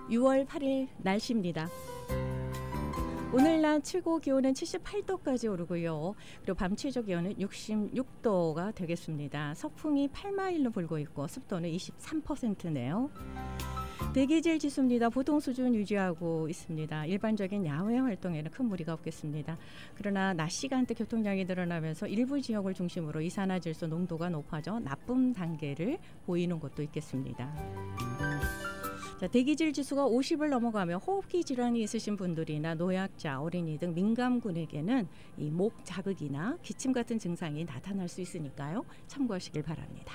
6월 8일 날씨입니다. 오늘 낮 최고 기온은 78도까지 오르고요. 그리고 밤 최저 기온은 66도가 되겠습니다. 서풍이 8마일로 불고 있고 습도는 23%네요. 대기질 지수입니다. 보통 수준 유지하고 있습니다. 일반적인 야외 활동에는 큰 무리가 없겠습니다. 그러나 낮 시간대 교통량이 늘어나면서 일부 지역을 중심으로 이산화질소 농도가 높아져 나쁨 단계를 보이는 곳도 있겠습니다. 자, 대기질 지수가 50을 넘어가며 호흡기 질환이 있으신 분들이나 노약자, 어린이 등 민감군에게는 이 목 자극이나 기침 같은 증상이 나타날 수 있으니까요. 참고하시길 바랍니다.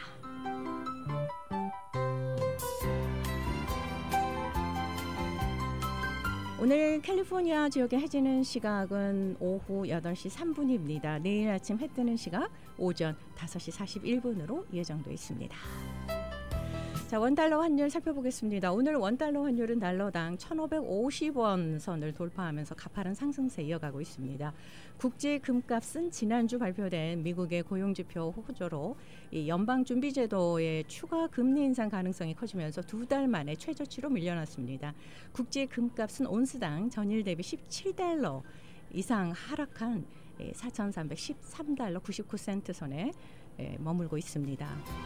오늘 캘리포니아 지역에 해 지는 시각은 오후 8시 3분입니다. 내일 아침 해 뜨는 시각 오전 5시 41분으로 예정돼 있습니다. 자, 원달러 환율 살펴보겠습니다. 오늘 원달러 환율은 달러당 1,550원 선을 돌파하면서 가파른 상승세 이어가고 있습니다. 국제 금값은 지난주 발표된 미국의 고용지표 호조로 이 연방준비제도의 추가 금리 인상 가능성이 커지면서 2달 만에 최저치로 밀려났습니다. 국제 금값은 온스당 전일 대비 17달러 이상 하락한 4,313달러 99센트 선에 머물고 있습니다.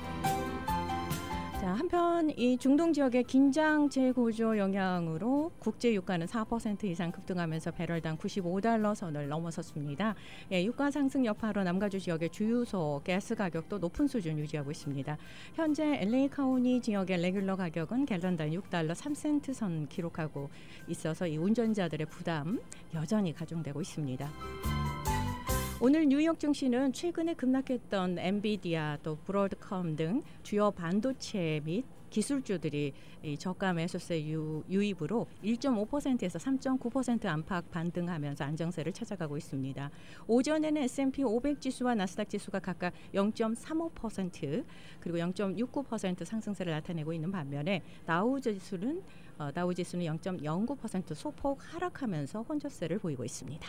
자, 한편 이 중동 지역의 긴장 재고조 영향으로 국제 유가는 4% 이상 급등하면서 배럴당 95달러 선을 넘어섰습니다. 유가 상승 여파로 남가주 지역의 주유소 가스 가격도 높은 수준 유지하고 있습니다. 현재 LA 카운티 지역의 레귤러 가격은 갤런당 6달러 3센트 선 기록하고 있어서 이 운전자들의 부담 여전히 가중되고 있습니다. 오늘 뉴욕 증시는 최근에 급락했던 엔비디아 또 브로드컴 등 주요 반도체 및 기술주들이 저가 매수세 유입으로 1.5%에서 3.9% 안팎 반등하면서 안정세를 찾아가고 있습니다. 오전에는 S&P 500 지수와 나스닥 지수가 각각 0.35% 그리고 0.69% 상승세를 나타내고 있는 반면에 다우 지수는 0.09% 소폭 하락하면서 혼조세를 보이고 있습니다.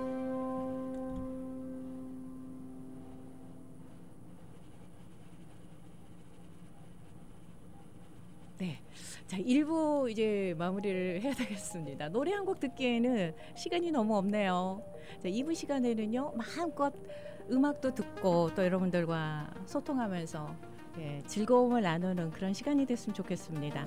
네, 자 1부 이제 마무리를 해야 되겠습니다. 노래 한 곡 듣기에는 시간이 너무 없네요. 자, 2부 시간에는요 마음껏 음악도 듣고 또 여러분들과 소통하면서 즐거움을 나누는 그런 시간이 됐으면 좋겠습니다.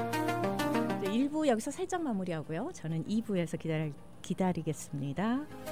1부 여기서 살짝 마무리하고요. 저는 2부에서 기다리겠습니다.